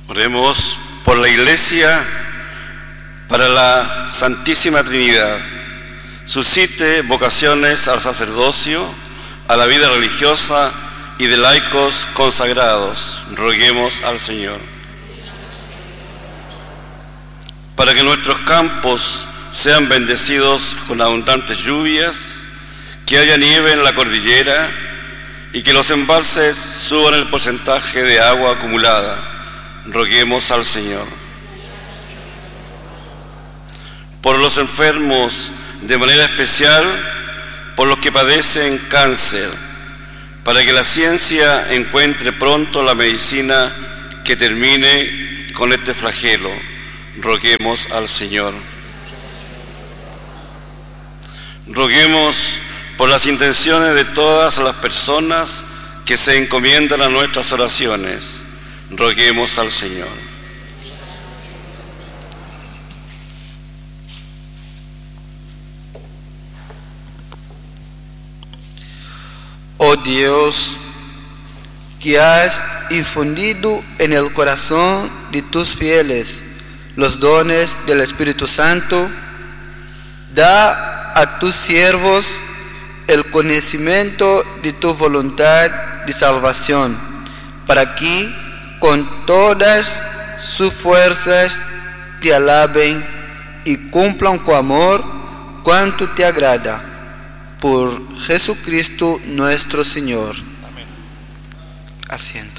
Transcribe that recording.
Oremos por la Iglesia, para la Santísima Trinidad. Suscite vocaciones al sacerdocio, a la vida religiosa y de laicos consagrados. Roguemos al Señor. Para que nuestros campos sean bendecidos con abundantes lluvias, que haya nieve en la cordillera y que los embalses suban el porcentaje de agua acumulada. Roguemos al Señor. Por los enfermos, de manera especial, por los que padecen cáncer, para que la ciencia encuentre pronto la medicina que termine con este flagelo. Roguemos al Señor. Roguemos por las intenciones de todas las personas que se encomiendan a nuestras oraciones. Roguemos al Señor. Oh Dios, que has infundido en el corazón de tus fieles los dones del Espíritu Santo, da a tus siervos el conocimiento de tu voluntad de salvación, para que con todas sus fuerzas te alaben y cumplan con amor cuanto te agrada. Por Jesucristo nuestro Señor. Amén. Asiento.